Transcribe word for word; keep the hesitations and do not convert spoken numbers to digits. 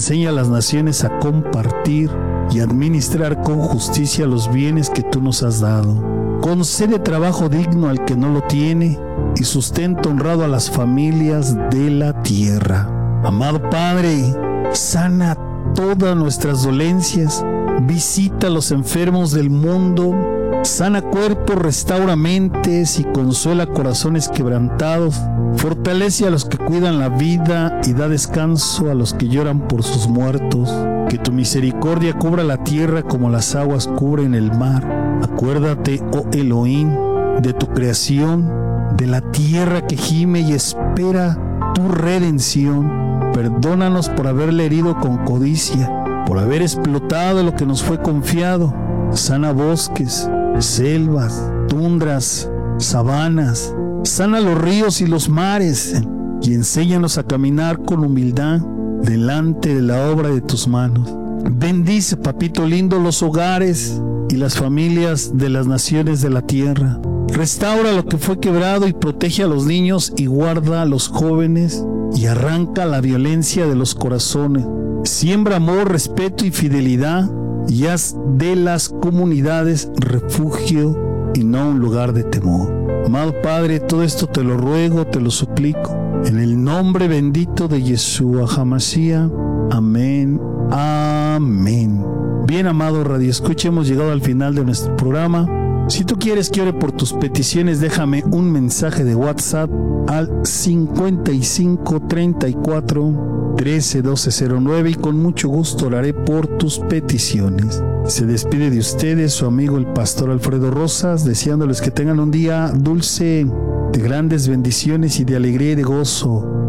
Enseña a las naciones a compartir y administrar con justicia los bienes que tú nos has dado. Concede trabajo digno al que no lo tiene y sustento honrado a las familias de la tierra. Amado Padre, sana todas nuestras dolencias, visita a los enfermos del mundo, sana cuerpos, restaura mentes y consuela corazones quebrantados, fortalece a los que cuidan la vida y da descanso a los que lloran por sus muertos. Que tu misericordia cubra la tierra como las aguas cubren el mar. Acuérdate, oh Elohim, de tu creación, de la tierra que gime y espera tu redención. Perdónanos por haberle herido con codicia, por haber explotado lo que nos fue confiado. Sana bosques, selvas, tundras, sabanas. Sana los ríos y los mares y enséñanos a caminar con humildad delante de la obra de tus manos. Bendice, papito lindo, los hogares y las familias de las naciones de la tierra. Restaura lo que fue quebrado y protege a los niños y guarda a los jóvenes y arranca la violencia de los corazones. Siembra amor, respeto y fidelidad y haz de las comunidades refugio y no un lugar de temor. Amado Padre, todo esto te lo ruego, te lo suplico, en el nombre bendito de Yeshua HaMashiach. Amén, amén. Bien, amado Radio Escucha, hemos llegado al final de nuestro programa. Si tú quieres que ore por tus peticiones, déjame un mensaje de WhatsApp al cincuenta y cinco, treinta y cuatro, trece, doce, cero nueve y con mucho gusto oraré por tus peticiones. Se despide de ustedes su amigo el pastor Alfredo Rosas, deseándoles que tengan un día dulce, de grandes bendiciones y de alegría y de gozo.